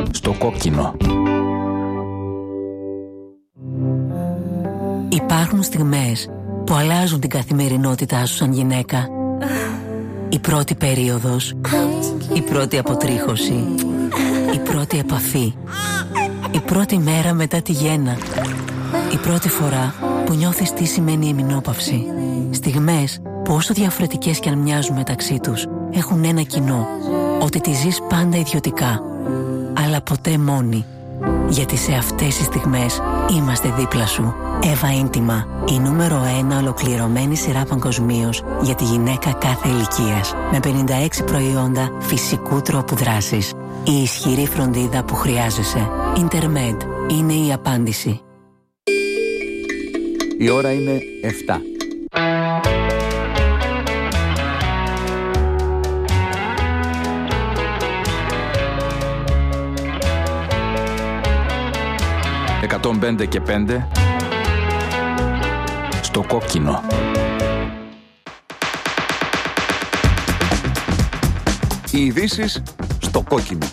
Στο κόκκινο. Υπάρχουν στιγμές που αλλάζουν την καθημερινότητά σου σαν γυναίκα. Η πρώτη περίοδος, η πρώτη αποτρίχωση, η πρώτη επαφή, η πρώτη μέρα μετά τη γέννα, η πρώτη φορά που νιώθεις τι σημαίνει εμεινόπαυση. Στιγμές που όσο διαφορετικές κι αν μοιάζουν μεταξύ τους, έχουν ένα κοινό, ότι τη ζεις πάντα ιδιωτικά, αλλά ποτέ μόνη. Γιατί σε αυτές τις στιγμές είμαστε δίπλα σου. Εύα Ίντιμα, η νούμερο 1 ολοκληρωμένη σειρά παγκοσμίως για τη γυναίκα κάθε ηλικίας. Με 56 προϊόντα φυσικού τρόπου δράσης. Η ισχυρή φροντίδα που χρειάζεσαι. Intermed είναι η απάντηση. Η ώρα είναι 7. «105 και 5» στο κόκκινο. Οι ειδήσεις στο κόκκινο.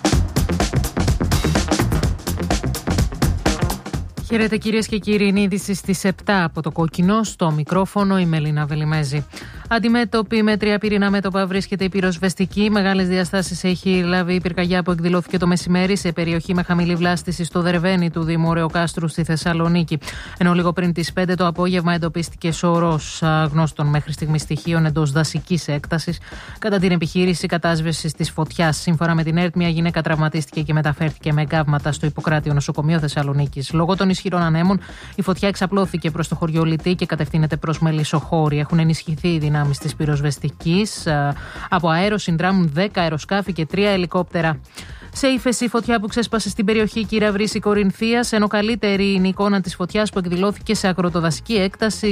Χαίρετε κυρίες και κύριοι, είναι η είδηση στις 7 από το κόκκινο. Στο μικρόφωνο η Μελίνα Βελιμέζη. Αντιμέτωπη με 3 πυρηνά μέτωπα βρίσκεται η πυροσβεστική. Μεγάλες διαστάσεις έχει λάβει η πυρκαγιά που εκδηλώθηκε το μεσημέρι σε περιοχή με χαμηλή βλάστηση στο Δερβένι του Δήμου Ωρεοκάστρου στη Θεσσαλονίκη. Ενώ λίγο πριν τις 5 το απόγευμα εντοπίστηκε σωρός γνώστων μέχρι στιγμής στοιχείων εντός δασικής έκτασης κατά την επιχείρηση κατάσβεσης της φωτιάς. Σύμφωνα με την ΕΡΤ, μια γυναίκα τραυματίστηκε και μεταφέρθηκε με εγκάβματα στο Ιπποκράτιο Νοσοκομείο Θεσσαλονίκης. Λόγω των ισχυρών ανέμων, η φωτιά εξαπλώθηκε προς το χωριό Λυτή και κατευθύνεται προς Μελισσοχώρη. Έχουν ενισχυθεί οι δυνάμεις της πυροσβεστικής. Από αέρο συνδράμουν 10 αεροσκάφη και 3 ελικόπτερα. Σε ύφεση, φωτιά που ξέσπασε στην περιοχή Κυραυρής Κορινθίας, ενώ καλύτερη είναι η εικόνα της φωτιάς που εκδηλώθηκε σε αγροτοδασική έκταση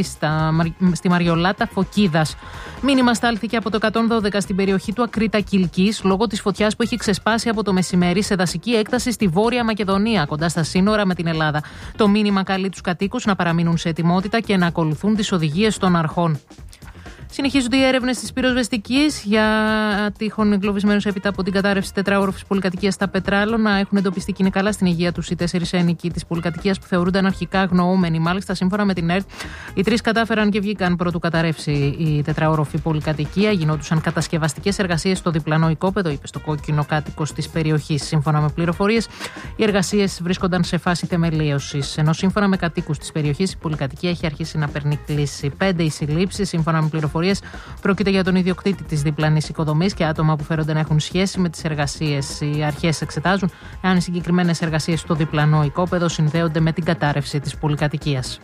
στη Μαριολάτα Φωκίδας. Μήνυμα στάλθηκε από το 112 στην περιοχή του Ακρίτα Κιλκής λόγω της φωτιάς που έχει ξεσπάσει από το μεσημέρι σε δασική έκταση στη Βόρεια Μακεδονία, κοντά στα σύνορα με την Ελλάδα. Το μήνυμα καλεί τους κατοίκους να παραμείνουν σε ετοιμότητα και να ακολουθούν τις οδηγίες των αρχών. Συνεχίζονται οι έρευνες της πυροσβεστικής για τείχων εγκλωβισμένους έπειτα από την κατάρρευση τετράωροφης πολυκατοικίας στα Πετράλωνα. Έχουν εντοπιστεί και είναι καλά στην υγεία τους οι 4 ένοικοι της πολυκατοικίας που θεωρούνταν αρχικά αγνοούμενοι. Μάλιστα, σύμφωνα με την ΕΡΤ, οι 3 κατάφεραν και βγήκαν πρωτού καταρρεύσει η τετράωροφη πολυκατοικία. Γινόντουσαν κατασκευαστικές εργασίες στο διπλανό οικόπεδο, είπε στο κόκκινο κάτοικος της περιοχής. Σύμφωνα με πληροφορίες, οι εργασίες βρίσκονταν σε φάση θεμελίωσης. Ενώ σύμφωνα με κατοίκους της περιοχής, η πολυκατοικία έχει αρχίσει να παίρνει κλίση. 5 οι συλλήψεις, σύμφωνα με πληροφορίες. Πρόκειται για τον ιδιοκτήτη της διπλανής οικοδομής και άτομα που φέρονται να έχουν σχέση με τις εργασίες. Οι αρχές εξετάζουν αν οι συγκεκριμένες εργασίες στο διπλανό οικόπεδο συνδέονται με την κατάρρευση της πολυκατοικίας.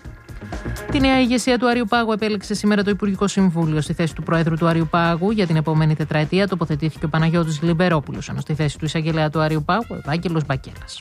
Τη νέα ηγεσία του Αριουπάγου επέλεξε σήμερα το Υπουργικό Συμβούλιο. Στη θέση του Προέδρου του Αριουπάγου για την επόμενη τετραετία τοποθετήθηκε ο Παναγιώτης Λιμπερόπουλος, ενώ στη θέση του εισαγγελέα του Αριουπάγου ο Ευάγγελος Μπακέλας.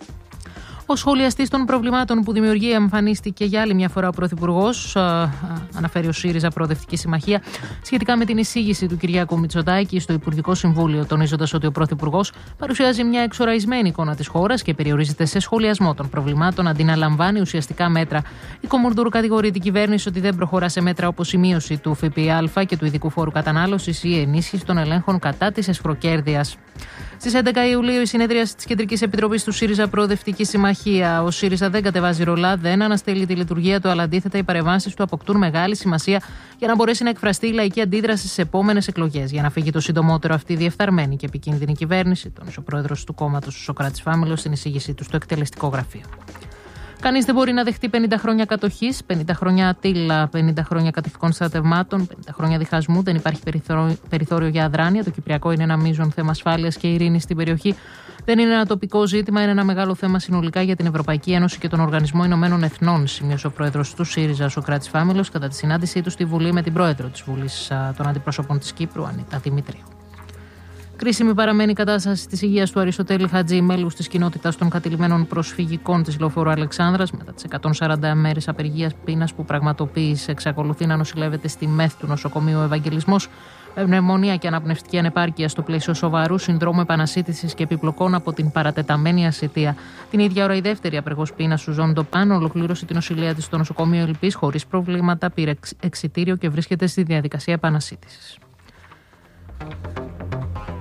Ο σχολιαστής των προβλημάτων που δημιουργεί εμφανίστηκε για άλλη μια φορά ο Πρωθυπουργός, αναφέρει ο ΣΥΡΙΖΑ Προοδευτική Συμμαχία, σχετικά με την εισήγηση του Κυριάκου Μητσοτάκη στο Υπουργικό Συμβούλιο, τονίζοντας ότι ο Πρωθυπουργός παρουσιάζει μια εξοραϊσμένη εικόνα της χώρας και περιορίζεται σε σχολιασμό των προβλημάτων αντί να λαμβάνει ουσιαστικά μέτρα. Η Κομουρντούρου κατηγορεί την κυβέρνηση ότι δεν προχωρά σε μέτρα όπως η μείωση του ΦΠΑ και του ειδικού φόρου κατανάλωσης ή η ενίσχυση των ελέγχων κατά της εσφροκέρδειας. Στις 11 Ιουλίου η συνεδρίαση της Κεντρικής Επιτροπής του ΣΥΡΙΖΑ Προοδευτική Συμμαχία. Ο ΣΥΡΙΖΑ δεν κατεβάζει ρολά, δεν αναστέλει τη λειτουργία του, αλλά αντίθετα οι παρεμβάσεις του αποκτούν μεγάλη σημασία για να μπορέσει να εκφραστεί η λαϊκή αντίδραση στις επόμενες εκλογές. Για να φύγει το συντομότερο αυτή η διεφθαρμένη και επικίνδυνη κυβέρνηση, τόνισε ο πρόεδρος του κόμματος, ο Σωκράτης Φάμελος, στην εισήγησή του στο εκτελεστικό γραφείο. Κανείς δεν μπορεί να δεχτεί 50 χρόνια κατοχής, 50 χρόνια ατύλα, 50 χρόνια κατοχικών στρατευμάτων, 50 χρόνια διχασμού. Δεν υπάρχει περιθώριο για αδράνεια. Το Κυπριακό είναι ένα μείζον θέμα ασφάλειας και ειρήνης στην περιοχή. Δεν είναι ένα τοπικό ζήτημα, είναι ένα μεγάλο θέμα συνολικά για την Ευρωπαϊκή Ένωση και τον Οργανισμό Ηνωμένων Εθνών, σημείωσε ο πρόεδρος του ΣΥΡΙΖΑ, ο Σωκράτης Φάμελος, κατά τη συνάντησή του στη Βουλή με την πρόεδρο της Βουλής των Αντιπροσώπων της Κύπρου, Ανίτα Δημητρίου. Κρίσιμη παραμένει η κατάσταση της υγείας του Αριστοτέλη Χατζή, μέλους της κοινότητας των κατηλημένων προσφυγικών της Λεωφόρου Αλεξάνδρας, μετά τις 140 μέρες απεργίας πείνας που πραγματοποίησε, εξακολουθεί να νοσηλεύεται στη ΜΕΘ του νοσοκομείου Ευαγγελισμός. Πνευμονία και αναπνευστική ανεπάρκεια στο πλαίσιο σοβαρού συνδρόμου επανασύτησης και επιπλοκών από την παρατεταμένη ασθητεία. Την ίδια ώρα, η δεύτερη απεργός πείνας Σουζόν Ντοπάν ολοκλήρωσε την νοσηλεία της στο νοσοκομείο Ελπής χωρίς προβλήματα, πήρε εξιτήριο και βρίσκεται στη διαδικασία επανασύτησης.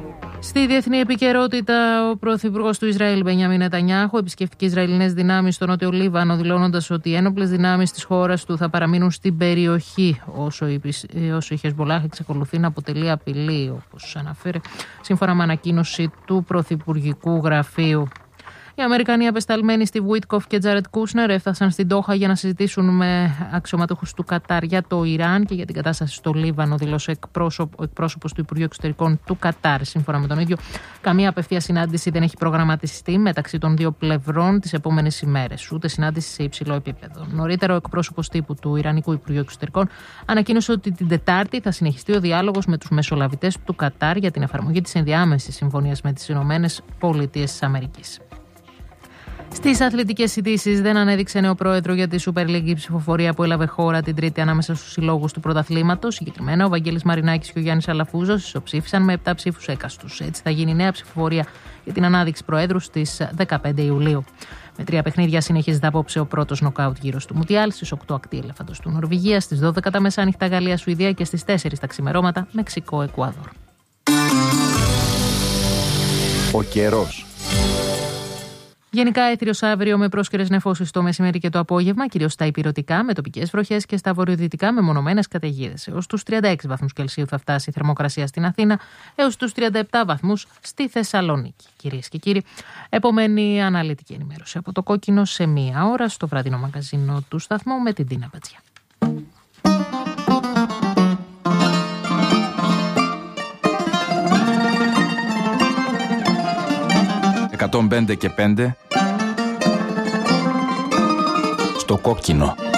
Στη διεθνή επικαιρότητα, ο πρωθυπουργός του Ισραήλ, Μπενιάμιν Νετανιάχου, επισκέφθηκε Ισραηλινές δυνάμεις στο Νότιο Λίβανο, δηλώνοντας ότι οι ένοπλες δυνάμεις της χώρας του θα παραμείνουν στην περιοχή όσο η Χεσμπολάχ εξακολουθεί να αποτελεί απειλή, όπως αναφέρει σύμφωνα με ανακοίνωση του Πρωθυπουργικού Γραφείου. Οι Αμερικανοί απεσταλμένοι στη Βουίτκοφ και Τζάρετ Κούσνερ έφτασαν στην Ντόχα για να συζητήσουν με αξιωματούχους του Κατάρ για το Ιράν και για την κατάσταση στο Λίβανο, δήλωσε ο εκπρόσωπος του Υπουργείου Εξωτερικών του Κατάρ. Σύμφωνα με τον ίδιο, καμία απευθεία συνάντηση δεν έχει προγραμματιστεί μεταξύ των δύο πλευρών τις επόμενες ημέρες, ούτε συνάντηση σε υψηλό επίπεδο. Νωρίτερα, ο εκπρόσωπος τύπου του Ιρανικού Υπουργείου Εξωτερικών ανακοίνωσε ότι την Τετάρτη θα συνεχιστεί ο διάλογος με τους μεσολαβητές του Κατάρ για την εφαρμογή της ενδιάμεσης συμφωνίας με τις ΗΠΑ. Στις αθλητικές ειδήσεις, δεν ανέδειξε νέο πρόεδρο για τη Super League η ψηφοφορία που έλαβε χώρα την Τρίτη ανάμεσα στους συλλόγους του πρωταθλήματος. Συγκεκριμένα, ο Βαγγέλης Μαρινάκης και ο Γιάννης Αλαφούζος ισοψήφισαν με 7 ψήφους έκαστους. Έτσι, θα γίνει νέα ψηφοφορία για την ανάδειξη προέδρου στις 15 Ιουλίου. Με 3 παιχνίδια συνεχίζεται απόψε ο πρώτος νοκάουτ γύρος του Μουντιάλ, στις 8 ακτή Ελέφαντος του Νορβηγία, στις 12 τα μεσάνυχτα Γαλλία-Σουηδία και στις 4 τα ξημερώματα Μεξικό-Εκουάδορ. Ο καιρός. Γενικά έθριος αύριο με πρόσκαιρες νεφώσεις το μεσημέρι και το απόγευμα, κυρίως στα ηπειρωτικά με τοπικές βροχές και στα βορειοδυτικά με μονομένες καταιγίδες. Έως τους 36 βαθμούς Κελσίου θα φτάσει η θερμοκρασία στην Αθήνα, έως τους 37 βαθμούς στη Θεσσαλονίκη. Κυρίες και κύριοι, επομένη αναλυτική ενημέρωση από το Κόκκινο σε 1 ώρα στο βραδινό μαγαζίνο του σταθμού με την Τίνα Μπατζιά. 105 και 5 στο Κόκκινο.